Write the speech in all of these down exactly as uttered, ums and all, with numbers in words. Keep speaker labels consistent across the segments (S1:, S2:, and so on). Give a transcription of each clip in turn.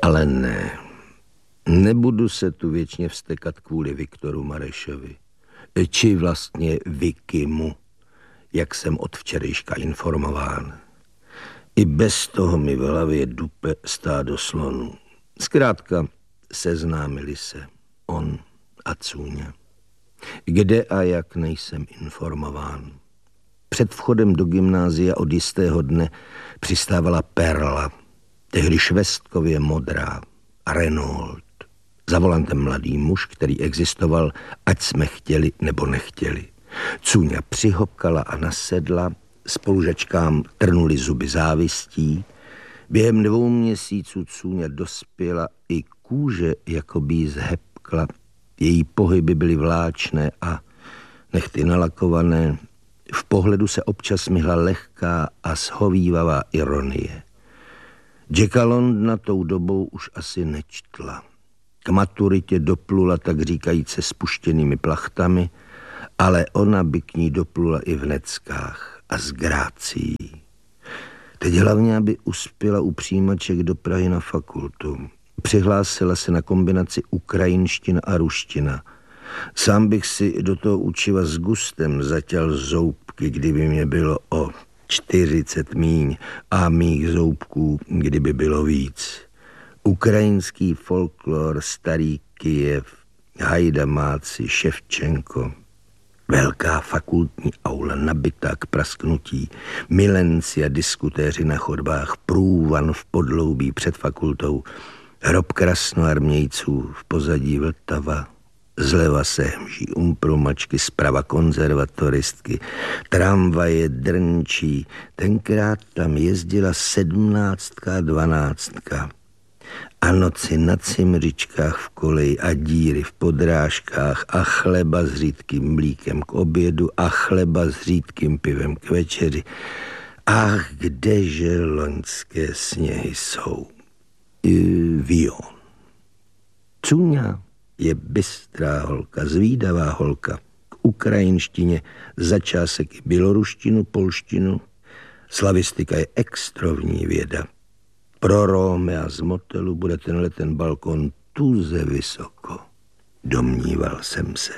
S1: Ale ne, nebudu se tu věčně vztekat kvůli Viktoru Marešovi. Či vlastně Vikimu, jak jsem od včerejška informován. I bez toho mi v hlavě dupe stádo slonů. Zkrátka seznámili se on a Cůňa. Kde a jak nejsem informován. Před vchodem do gymnázia od jistého dne přistávala Perla, tehdy švestkově modrá, a Renault. Za volantem mladý muž, který existoval, ať jsme chtěli nebo nechtěli. Cůňa přihopkala a nasedla, spolužačkám trnuli zuby závistí. Během dvou měsíců Cůňa dospěla, i kůže jakoby jí zhepkla. Její pohyby byly vláčné a nechty nalakované. V pohledu se občas myhla lehká a shovívavá ironie. Jacka Londona tou dobou už asi nečtla. K maturitě doplula tak říkajíc se spuštěnými plachtami, ale ona by k ní doplula i v neckách a s grácií. Teď hlavně, aby uspěla u přijímaček do Prahy na fakultu. Přihlásila se na kombinaci ukrajinština a ruština. Sám bych si do toho učiva s gustem zatěl zoubky, kdyby mě bylo o čtyřicet míň a mých zoubků, kdyby bylo víc. Ukrajinský folklor, starý Kyjev, Hajdamáci, Ševčenko. Velká fakultní aula nabitá k prasknutí, milenci a diskutéři na chodbách, průvan v podloubí před fakultou, hrob krasnoarmějců, v pozadí Vltava, zleva se hemží umpromačky, zprava konzervatoristky, tramvaje drnčí, tenkrát tam jezdila sedmnáctka a dvanáctka. A noci na cimřičkách v koleji a díry v podrážkách a chleba s řídkým mlíkem k obědu a chleba s řídkým pivem k večeři. Ach, kdeže loňské sněhy jsou. Vion. Cůňa je bystrá holka, zvídavá holka. K ukrajinštině začásek i běloruštinu, polštinu. Slavistika je extrovní věda. Pro Rómea z motelu bude tenhle ten balkon tuze vysoko. Domníval jsem se.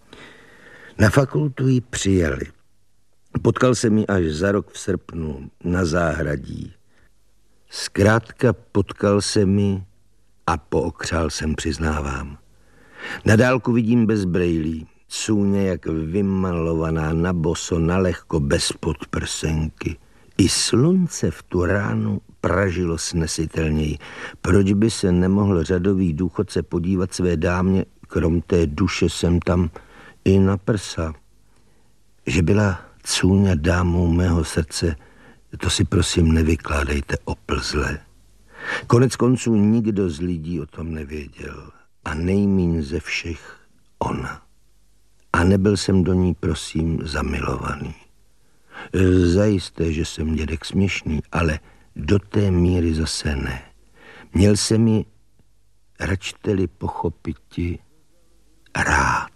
S1: Na fakultu ji přijali. Potkal jsem ji až za rok v srpnu na záhradí. Zkrátka potkal jsem ji a pookřál jsem, přiznávám. Na dálku vidím bez brejlí. Cůně jak vymalovaná na boso, na lehko, bez podprsenky. I slunce v tu ránu pražilo snesitelněji. Proč by se nemohl řadový důchodce podívat své dámě, krom té duše sem tam, i na prsa? Že byla Cůňa dámou mého srdce, to si prosím nevykládejte oplzle. Konec konců nikdo z lidí o tom nevěděl. A nejmíň ze všech ona. A nebyl jsem do ní, prosím, zamilovaný. Zajisté, že jsem dědek směšný, ale do té míry zase ne. Měl jsem ji, račte-li pochopiti, rád.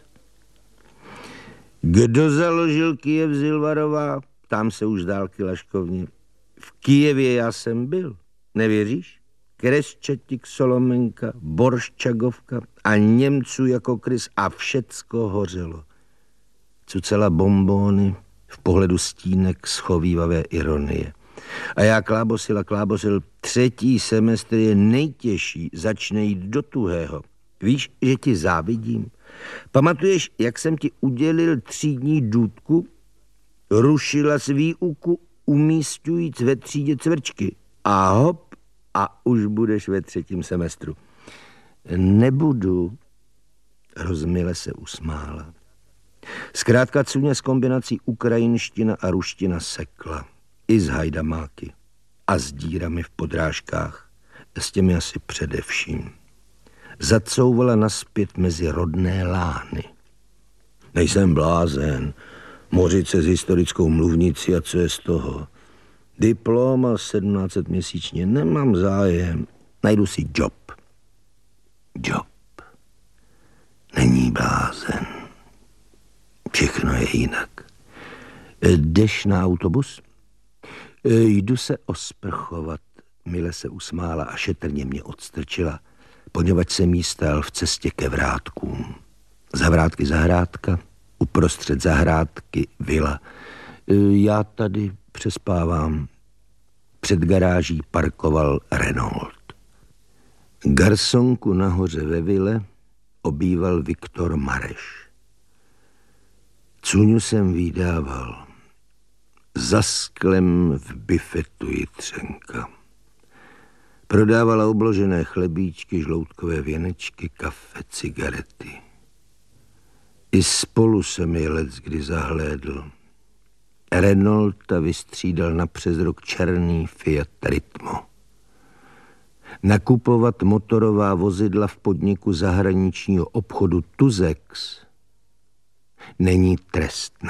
S1: Kdo založil Kyjev, Zilvarová? Ptám se už z dálky laškovně. V Kyjevě já jsem byl, nevěříš? Kresčatik, Solomenka, Borščagovka a Němců jako krys a všecko hořelo. Cucela bombóny, v pohledu stínek schovývavé ironie. A já klábosil a klábosil, třetí semestr je nejtěžší, začne jít do tuhého. Víš, že ti závidím? Pamatuješ, jak jsem ti udělil třídní důdku? Rušila s výuku, umísťujíc ve třídě cvrčky. A hop, a už budeš ve třetím semestru. Nebudu, rozmile se usmála. Zkrátka Cůňa s kombinací ukrajinština a ruština sekla. I z hajdamáky. A s dírami v podrážkách. S těmi asi především. Zacouvala naspět mezi rodné lány. Nejsem blázen. Mořit se s historickou mluvnicí a co je z toho? Diplom a sedmnáct set měsíčně. Nemám zájem. Najdu si job. Job. Není blázen. Všechno je jinak. Jdeš na autobus? Jdu se osprchovat. Mile se usmála a šetrně mě odstrčila, poněvadž jsem jí stál v cestě ke vrátkům. Za vrátky zahrádka, uprostřed zahrádky vila. Já tady přespávám. Před garáží parkoval Renault. Garsonku nahoře ve vile obýval Viktor Mareš. Cuňu jsem vydával. Za sklem v bifetu Jitřenka. Prodávala obložené chlebíčky, žloutkové věnečky, kafe, cigarety. I spolu jsem je leckdy zahlédl. Renaulta vystřídal na přezrok černý Fiat Ritmo. Nakupovat motorová vozidla v podniku zahraničního obchodu Tuzex není trestné.